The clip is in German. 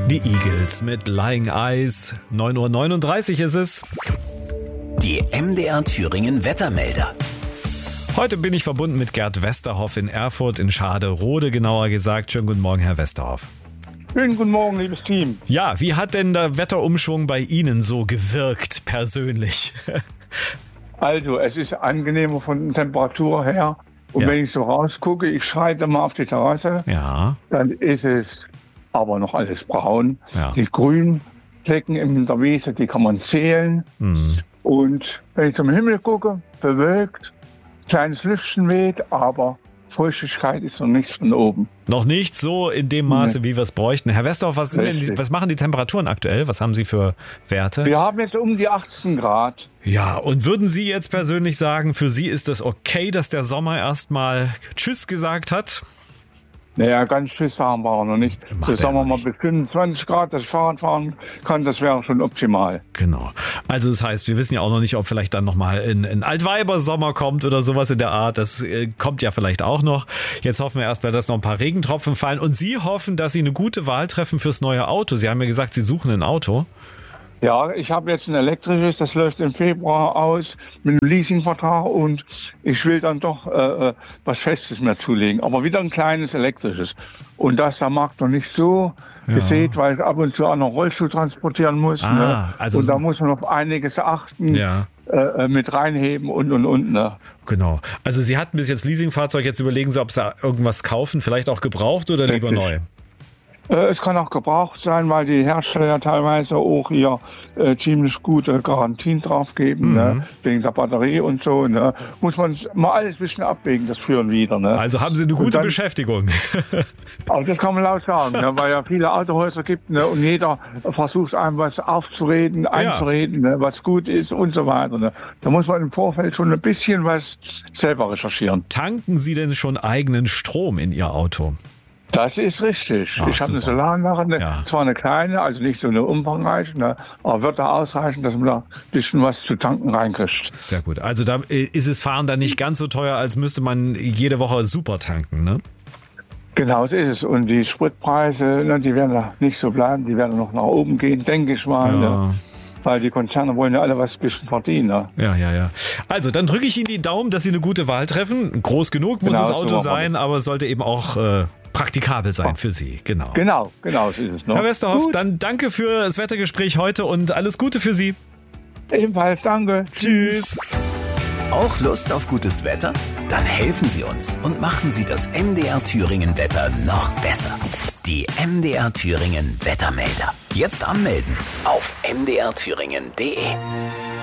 Die Eagles mit Lying Eyes. 9:39 Uhr ist es. Die MDR Thüringen Wettermelder. Heute bin ich verbunden mit Gerd Westerhoff in Erfurt, in Schaderode genauer gesagt. Schönen guten Morgen, Herr Westerhoff. Schönen guten Morgen, liebes Team. Ja, wie hat denn der Wetterumschwung bei Ihnen so gewirkt, persönlich? Also, es ist angenehmer von der Temperatur her. Und Ja. wenn ich so rausgucke, ich schreite mal auf die Terrasse, Ja, dann ist es aber noch alles braun. Ja. Die grünen Flecken in der Wiese, die kann man zählen. Und wenn ich zum Himmel gucke, bewölkt, kleines Lüftchen weht, aber Feuchtigkeit ist noch nichts von oben. noch nicht so in dem Maße, wie wir es bräuchten. Herr Westerhoff, Richtig. was machen die Temperaturen aktuell? Was haben Sie für Werte? Wir haben jetzt um die 18 Grad. Ja, und würden Sie jetzt persönlich sagen, für Sie ist es okay, dass der Sommer erstmal Tschüss gesagt hat? Naja, ganz Tschüss sagen wir auch noch nicht. Macht So er sagen wir noch mal bis 25 Grad, dass ich Fahrrad fahren kann, das wäre schon optimal. Genau. Also das heißt, wir wissen ja auch noch nicht, ob vielleicht dann nochmal ein Altweibersommer kommt oder sowas in der Art. Das kommt ja vielleicht auch noch. Jetzt hoffen wir erstmal, dass noch ein paar Regentropfen fallen. Und Sie hoffen, dass Sie eine gute Wahl treffen fürs neue Auto. Sie haben ja gesagt, Sie suchen ein Auto. Ja, ich habe jetzt ein elektrisches, das läuft im Februar aus mit einem Leasingvertrag und ich will dann doch was Festes mehr zulegen, aber wieder ein kleines elektrisches. Und da ist der Markt noch nicht so gesät, weil ich ab und zu auch noch Rollstuhl transportieren muss. Also und da muss man auf einiges achten, Ja. mit reinheben und. Ne? Genau. Also Sie hatten bis jetzt Leasingfahrzeug, jetzt überlegen Sie, ob Sie irgendwas kaufen, vielleicht auch gebraucht oder lieber Richtig. neu. Es kann auch gebraucht sein, weil die Hersteller teilweise auch hier ziemlich gute Garantien drauf geben, ne? Wegen der Batterie und so. Ne? Muss man mal alles ein bisschen abwägen, das Für und Wider. Ne? Also haben Sie eine gute dann- Beschäftigung. Aber das kann man laut sagen, ne? Weil ja viele Autohäuser gibt, ne? Und jeder versucht einem was aufzureden, einzureden, ne? Was gut ist und so weiter. Ne? Da muss man im Vorfeld schon ein bisschen was selber recherchieren. Tanken Sie denn schon eigenen Strom in Ihr Auto? Das ist richtig. Ach, ich habe eine super. Solaranlage, Ja. zwar eine kleine, also nicht so eine umfangreiche, ne, aber wird da ausreichen, dass man da ein bisschen was zu tanken reinkriegt. Sehr gut. Also da ist es Fahren dann nicht ganz so teuer, als müsste man jede Woche super tanken, ne? Genau, so ist es. Und die Spritpreise, ne, die werden da nicht so bleiben, die werden noch nach oben gehen, denke ich mal. Ja. Ne, weil die Konzerne wollen ja alle was ein bisschen verdienen. Ne. Ja. Also, dann drücke ich Ihnen die Daumen, dass Sie eine gute Wahl treffen. Groß genug muss Genau, das so Auto machen wir sein, aber es sollte eben auch praktikabel sein für Sie. Genau. Genau, so ist es. Ne. Herr Westerhoff, Gut. dann danke für das Wettergespräch heute und alles Gute für Sie. Ebenfalls, danke. Tschüss. Auch Lust auf gutes Wetter? Dann helfen Sie uns und machen Sie das MDR Thüringen Wetter noch besser. Die MDR Thüringen Wettermelder. Jetzt anmelden auf mdrthüringen.de.